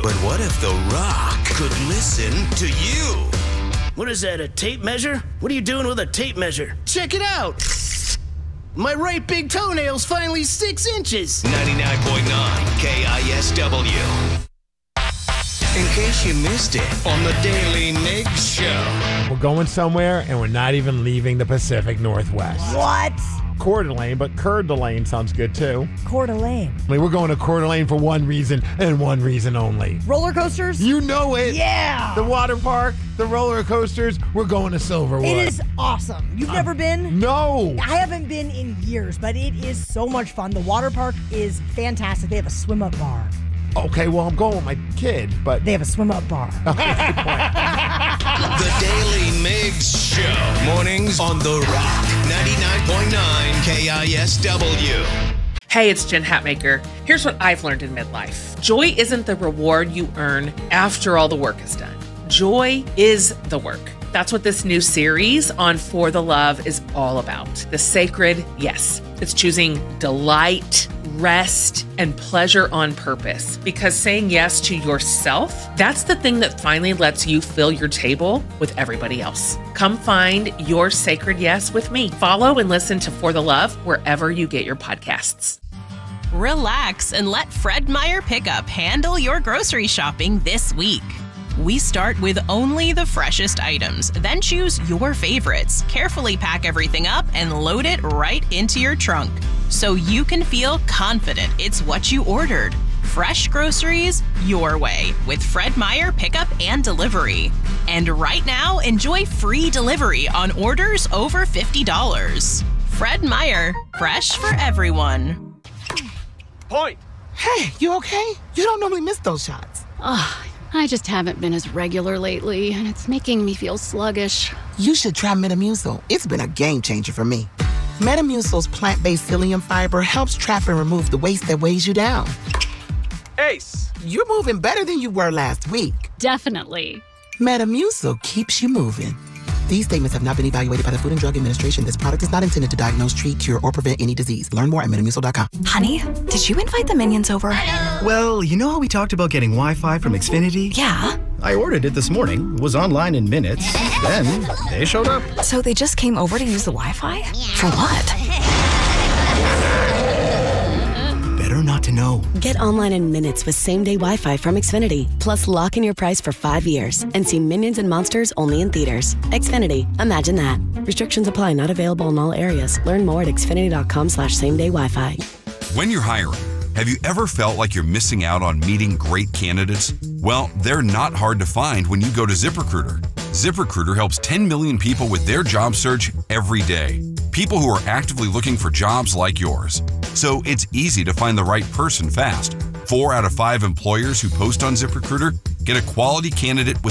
But what if The Rock could listen to you? What is that, a tape measure? What are you doing with a tape measure? Check it out! My right big toenail's finally 6 inches. 99.9 KISW. In case you missed it on the Daily Migs Show. We're going somewhere, and we're not even leaving the Pacific Northwest. What? Coeur d'Alene, but Coeur d'Alene sounds good, too. Coeur d'Alene. I mean, we're going to Coeur d'Alene for one reason, and one reason only. Roller coasters? You know it. Yeah. The water park, the roller coasters, we're going to Silverwood. It is awesome. You've never been? No. I haven't been in years, but it is so much fun. The water park is fantastic. They have a swim-up bar. Okay, well, I'm going with my kid, but... They have a swim-up bar. The Daily Migs Show. Mornings on The Rock. 99.9 KISW. Hey, it's Jen Hatmaker. Here's what I've learned in midlife. Joy isn't the reward you earn after all the work is done. Joy is the work. That's what this new series on For the Love is all about. The sacred yes. It's choosing delight, rest, and pleasure on purpose. Because saying yes to yourself, that's the thing that finally lets you fill your table with everybody else. Come find your sacred yes with me. Follow and listen to For the Love wherever you get your podcasts. Relax and let Fred Meyer Pickup handle your grocery shopping this week. We start with only the freshest items, then choose your favorites, carefully pack everything up, and load it right into your trunk so you can feel confident it's what you ordered. Fresh groceries your way with Fred Meyer Pickup and Delivery. And right now, enjoy free delivery on orders over $50. Fred Meyer, fresh for everyone. Point. Hey, you okay? You don't normally miss those shots. I just haven't been as regular lately, and it's making me feel sluggish. You should try Metamucil. It's been a game changer for me. Metamucil's plant-based psyllium fiber helps trap and remove the waste that weighs you down. Ace. You're moving better than you were last week. Definitely. Metamucil keeps you moving. These statements have not been evaluated by the Food and Drug Administration. This product is not intended to diagnose, treat, cure, or prevent any disease. Learn more at Metamucil.com. Honey, did you invite the Minions over? Well, you know how we talked about getting Wi-Fi from Xfinity? Yeah. I ordered it this morning, was online in minutes, then they showed up. So they just came over to use the Wi-Fi? For what? Better not to know. Get online in minutes with same-day Wi-Fi from Xfinity. Plus, lock in your price for 5 years and see Minions and Monsters only in theaters. Xfinity. Imagine that. Restrictions apply. Not available in all areas. Learn more at xfinity.com/same-day Wi-Fi. When you're hiring, have you ever felt like you're missing out on meeting great candidates? Well, they're not hard to find when you go to ZipRecruiter. ZipRecruiter helps 10 million people with their job search every day. People who are actively looking for jobs like yours. So it's easy to find the right person fast. 4 out of 5 employers who post on ZipRecruiter get a quality candidate with